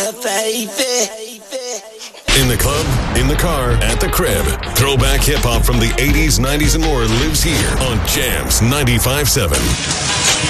In the club, in the car, at the crib. Throwback hip-hop from the 80s, 90s, and more lives here on Jams 95.7.